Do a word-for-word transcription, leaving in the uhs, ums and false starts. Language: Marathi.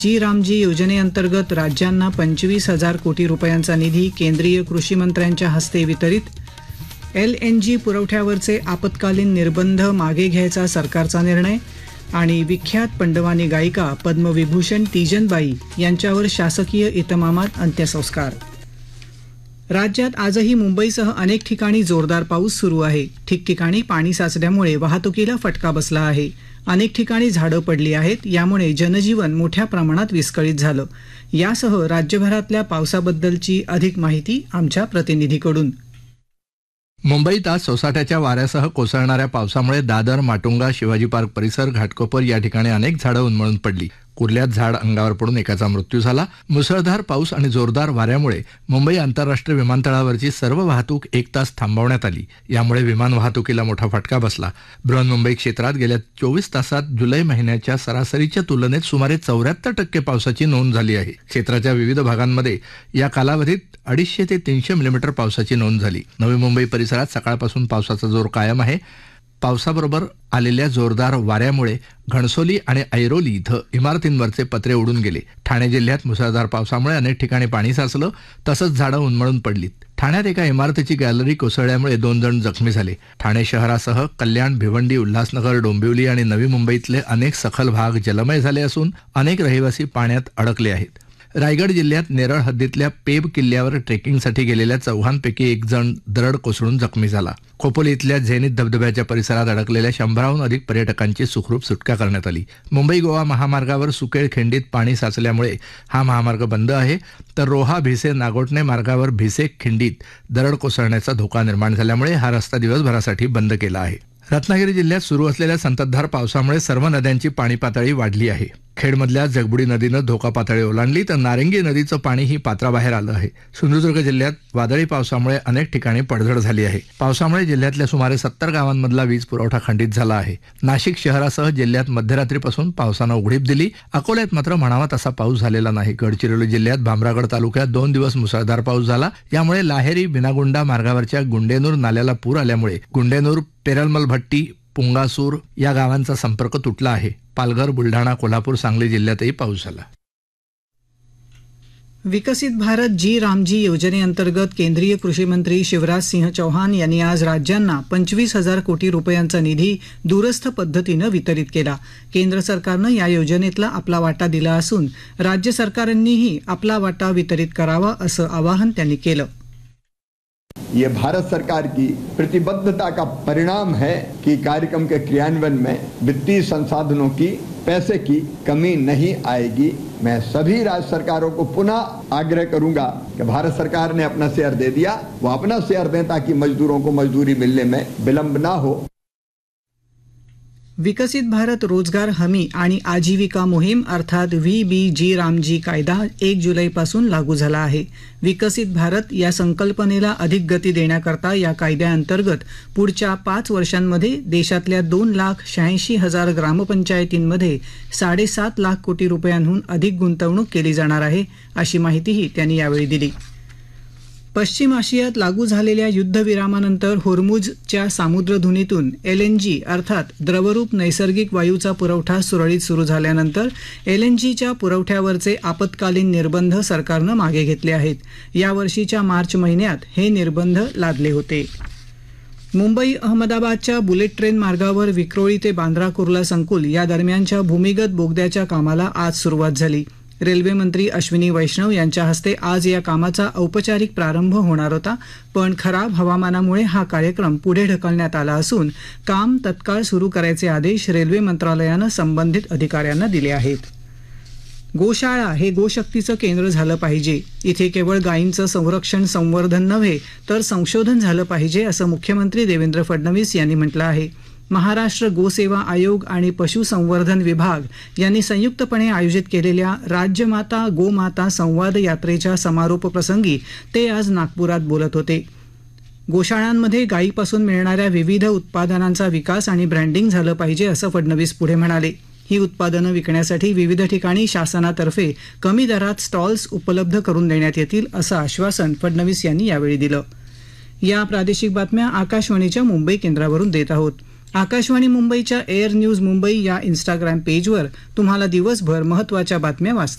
जी रामजी योजनेअंतर्गत राज्यांना पंचवीस हजार कोटी रुपयांचा निधी केंद्रीय कृषी मंत्र्यांच्या हस्ते वितरित. एल एन जी पुरवठ्यावरचे आपत्कालीन निर्बंध मागे घ्यायचा सरकारचा निर्णय. आणि विख्यात पंडवानी गायिका पद्मविभूषण तीजनबाई यांच्यावर शासकीय इतमामात अंत्यसंस्कार. राज्यात आजही मुंबईसह अनेक ठिकाणी जोरदार पाऊस सुरू आहे. ठिकठिकाणी पाणी साचल्यामुळे वाहतुकीला फटका बसला आहे. अनेक ठिकाणी झाडं पडली आहेत. यामुळे जनजीवन मोठ्या प्रमाणात विस्कळीत झालं. यासह राज्यभरातल्या पावसाबद्दलची अधिक माहिती आमच्या प्रतिनिधीकडून. मुंबईत आज सोसाट्याच्या वाऱ्यासह कोसळणाऱ्या पावसामुळे दादर, माटुंगा, शिवाजी पार्क परिसर, घाटकोपर या ठिकाणी अनेक झाडं उन्मळून पडली. कुर्ल्यात झाड अंगावर पडून एकाचा मृत्यू झाला. मुसळधार पाऊस आणि जोरदार वाऱ्यामुळे मुंबई आंतरराष्ट्रीय विमानतळावरची सर्व वाहतूक एक तास थांबवण्यात आली. यामुळे विमान वाहतुकीला मोठा फटका बसला. बृहन्मुंबई क्षेत्रात गेल्या चोवीस तासात जुलै महिन्याच्या सरासरीच्या तुलनेत सुमारे चौऱ्याहत्तर टक्के पावसाची नोंद झाली आहे. क्षेत्राच्या विविध भागांमध्ये या कालावधीत अडीचशे ते तीनशे मिलीमीटर पावसाची नोंद झाली. नवी मुंबई परिसरात सकाळपासून पावसाचा जोर कायम आहे. पावसाबरोबर आलेल्या जोरदार वाऱ्यामुळे घणसोली आणि ऐरोली इथं इमारतींवरचे पत्रे उडून गेले. ठाणे जिल्ह्यात मुसळधार पावसामुळे अनेक ठिकाणी पाणी साचलं, तसंच झाडं उन्मळून पडलीत. ठाण्यात एका इमारतीची गॅलरी कोसळल्यामुळे दोन जण जखमी झाले. ठाणे शहरासह कल्याण, भिवंडी, उल्हासनगर, डोंबिवली आणि नवी मुंबईतले अनेक सखल भाग जलमय झाले असून अनेक रहिवासी पाण्यात अडकले आहेत. रायगड जिल्ह्यात नेरळ हद्दीतल्या पेब किल्ल्यावर ट्रेकिंगसाठी गेलेल्या चौघांपैकी एक जण दरड कोसळून जखमी झाला. खोपोली इथल्या झेनित धबधब्याच्या परिसरात अडकलेल्या शंभराहून अधिक पर्यटकांची सुखरूप सुटका करण्यात आली. मुंबई गोवा महामार्गावर सुकेळ खिंडीत पाणी साचल्यामुळे हा महामार्ग बंद आहे. तर रोहा भिसे नागोठणे मार्गावर भिसे खिंडीत दरड कोसळण्याचा धोका निर्माण झाल्यामुळे हा रस्ता दिवसभरासाठी बंद केला आहे. रत्नागिरी जिल्ह्यात सुरू असलेल्या संततधार पावसामुळे सर्व नद्यांची पाणी पातळी वाढली आहे. खेडमधल्या जगबुडी नदीनं धोका पातळी ओलांडली तर नारंगी नदीचं पाणीही पात्राबाहेर आलं आहे. सिंधुदुर्ग जिल्ह्यात वादळी पावसामुळे अनेक ठिकाणी पडझड झाली आहे. पावसामुळे जिल्ह्यातल्या सुमारे सत्तर गावांमधला वीज पुरवठा खंडित झाला आहे. नाशिक शहरासह जिल्ह्यात मध्यरात्रीपासून पावसानं उघडीप दिली. अकोल्यात मात्र म्हणावा तसा पाऊस झालेला नाही. गडचिरोली जिल्ह्यात भामरागड तालुक्यात दोन दिवस मुसळधार पाऊस झाला. यामुळे लाहेरी बिनागुंडा मार्गावरच्या गुंडेनूर नाल्याला पूर आल्यामुळे गुंडेनूर, पेरलमल भट्टी, पुंगासूर या गावांचा संपर्क तुटला आहे. पालघर, बुलढाणा, कोल्हापूर, सांगली जिल्ह्यातही पाऊस झाला. विकसित भारत जी रामजी योजनेअंतर्गत केंद्रीय कृषी मंत्री शिवराज सिंह चौहान यांनी आज राज्यांना पंचवीस हजार कोटी रुपयांचा निधी दूरस्थ पद्धतीनं वितरित केला. केंद्र सरकारनं या योजनेतला आपला वाटा दिला असून राज्य सरकारांनीही आपला वाटा वितरित करावा असं आवाहन त्यांनी केलं. ये भारत सरकार की प्रतिबद्धता का परिणाम है कि कार्यक्रम के क्रियान्वयन में वित्तीय संसाधनों की, पैसे की कमी नहीं आएगी. मैं सभी राज्य सरकारों को पुनः आग्रह करूंगा कि भारत सरकार ने अपना शेयर दे दिया, वो अपना शेयर दें ताकि मजदूरों को मजदूरी मिलने में विलंब ना हो. विकसित भारत रोजगार हमी आणि आजीविका मोहीम अर्थात व्ही बी जी रामजी कायदा एक जुलैपासून लागू झाला आहे. विकसित भारत या संकल्पनेला अधिक गती देण्याकरता या कायद्याअंतर्गत पुढच्या पाच वर्षांमध्ये देशातल्या दोन लाख शहाऐंशी हजार ग्रामपंचायतींमध्ये साडेसात लाख कोटी रुपयांहून अधिक गुंतवणूक केली जाणार आहे, अशी माहितीही त्यांनी यावेळी दिली. पश्चिम आशियात लागू झालेल्या युद्धविरामानंतर होर्मुझच्या सामुद्रधुनीतून एल एन जी अर्थात द्रवरूप नैसर्गिक वायूचा पुरवठा सुरळीत सुरू झाल्यानंतर एल एन जीच्या पुरवठ्यावरचे आपत्कालीन निर्बंध सरकारनं मागे घेतले आहेत. यावर्षीच्या मार्च महिन्यात हे निर्बंध लादले होते. मुंबई अहमदाबादच्या बुलेट ट्रेन मार्गावर विक्रोळी ते बांद्रा कुर्ला संकुल या दरम्यानच्या भूमिगत बोगद्याच्या कामाला आज सुरुवात झाली. रेल्वे मंत्री अश्विनी वैष्णव यांच्या हस्ते आज या कामाचा औपचारिक प्रारंभ होणार होता, पण खराब हवामानामुळे हा कार्यक्रम पुढे ढकलण्यात आला असून काम तत्काळ सुरू करायचे आदेश रेल्वे मंत्रालयानं संबंधित अधिकाऱ्यांना दिले आहेत. गोशाळा हे गोशक्तीचं केंद्र झालं पाहिजे. इथे केवळ गायींचं संरक्षण संवर्धन नव्हे तर संशोधन झालं पाहिजे असं मुख्यमंत्री देवेंद्र फडणवीस यांनी म्हटलं आहे. महाराष्ट्र गोसेवा आयोग आणि पशुसंवर्धन विभाग यांनी संयुक्तपणे आयोजित केलेल्या राज्यमाता गोमाता संवाद यात्रेच्या समारोप प्रसंगी ते आज नागपुरात बोलत होते. गोशाळांमध्ये गायीपासून मिळणाऱ्या विविध उत्पादनांचा विकास आणि ब्रँडिंग झालं पाहिजे असं फडणवीस पुढे म्हणाले. ही उत्पादनं विकण्यासाठी विविध ठिकाणी शासनातर्फे कमी दरात स्टॉल्स उपलब्ध करून देण्यात येतील असं आश्वासन फडणवीस यांनी यावेळी दिलं. या प्रादेशिक बातम्या आकाशवाणीच्या मुंबई केंद्रावरून देत आहोत. आकाशवाणी मुंबईच्या एअर न्यूज मुंबई या इंस्टाग्राम पेजवर तुम्हाला दिवसभर महत्त्वाच्या बातम्या वाचता